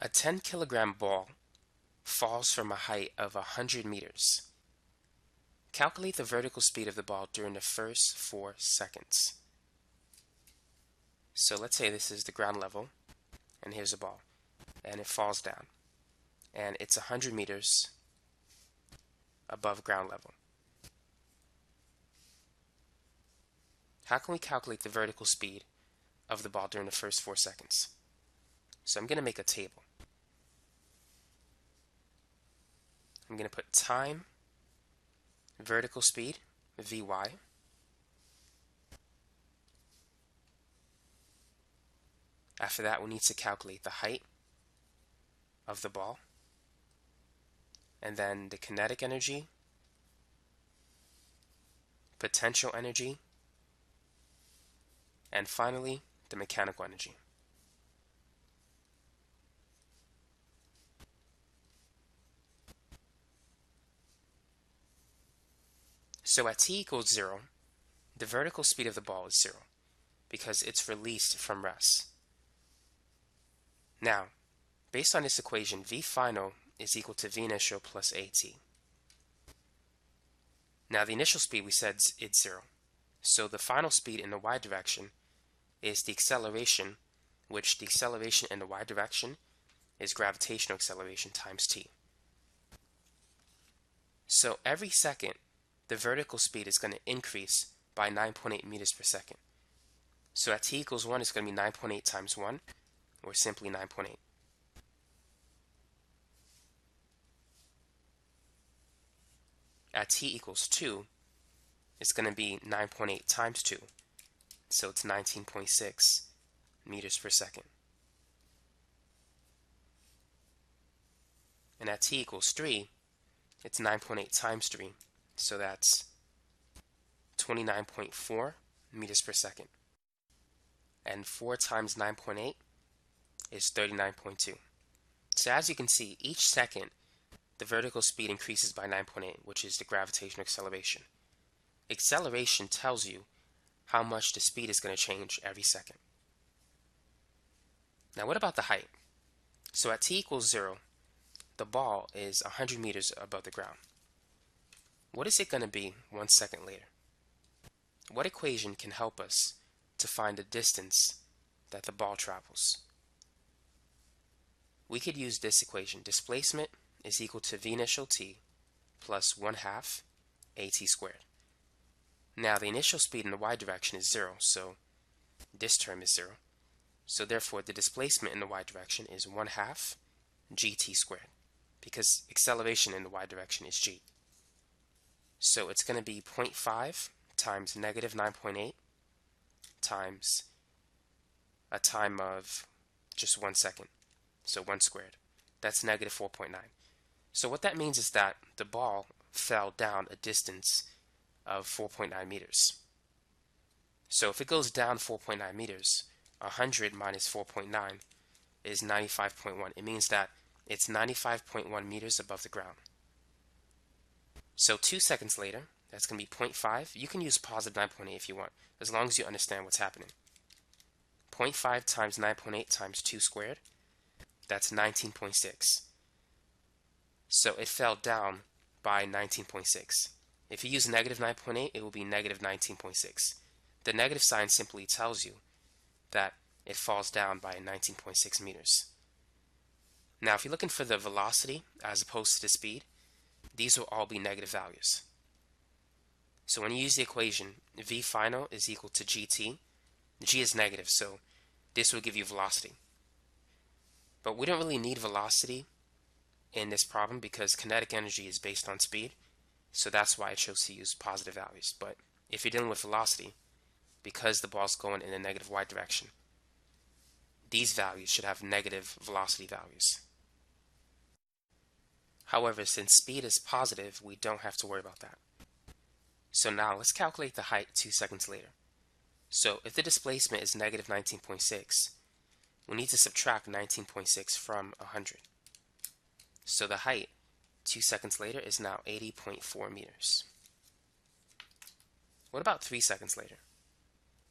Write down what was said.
A 10-kilogram ball falls from a height of 100 meters. Calculate the vertical speed of the ball during the first 4 seconds. So let's say this is the ground level, and here's a ball, and it falls down, and it's 100 meters above ground level. How can we calculate the vertical speed of the ball during the first 4 seconds? So I'm going to make a table. I'm going to put time, vertical speed, Vy, after that we need to calculate the height of the ball, and then the kinetic energy, potential energy, and finally the mechanical energy. So at t equals 0, the vertical speed of the ball is 0 because it's released from rest. Now, based on this equation, V final is equal to V initial plus AT. Now the initial speed we said it's 0. So the final speed in the y direction is the acceleration, which the acceleration in the y direction is gravitational acceleration times t. So every second, the vertical speed is going to increase by 9.8 meters per second. So at t equals 1, it's going to be 9.8 times 1, or simply 9.8. At t equals 2, it's going to be 9.8 times 2, so it's 19.6 meters per second. And at t equals 3, it's 9.8 times 3, so that's 29.4 meters per second. And 4 times 9.8 is 39.2. So as you can see, each second the vertical speed increases by 9.8, which is the gravitational acceleration. Acceleration tells you how much the speed is going to change every second. Now what about the height? So at t equals 0, the ball is 100 meters above the ground. What is it going to be 1 second later? What equation can help us to find the distance that the ball travels? We could use this equation. Displacement is equal to V initial t plus 1/2 AT squared. Now the initial speed in the y direction is 0, so this term is 0. So therefore the displacement in the y direction is 1/2 gt squared, because acceleration in the y direction is g. So it's going to be 0.5 times negative 9.8 times a time of just 1 second, so 1 squared. That's negative 4.9. So what that means is that the ball fell down a distance of 4.9 meters. So if it goes down 4.9 meters, 100 minus 4.9 is 95.1. It means that it's 95.1 meters above the ground. So 2 seconds later, that's going to be 0.5. You can use positive 9.8 if you want, as long as you understand what's happening. 0.5 times 9.8 times 2 squared, that's 19.6. So it fell down by 19.6. If you use negative 9.8, it will be negative 19.6. The negative sign simply tells you that it falls down by 19.6 meters. Now, if you're looking for the velocity as opposed to the speed, these will all be negative values. So when you use the equation, V final is equal to gt. G is negative, so this will give you velocity. But we don't really need velocity in this problem because kinetic energy is based on speed, so that's why I chose to use positive values. But if you're dealing with velocity, because the ball's going in a negative y direction, these values should have negative velocity values. However, since speed is positive, we don't have to worry about that. So now let's calculate the height 2 seconds later. So if the displacement is negative 19.6, we need to subtract 19.6 from 100. So the height 2 seconds later is now 80.4 meters. What about 3 seconds later?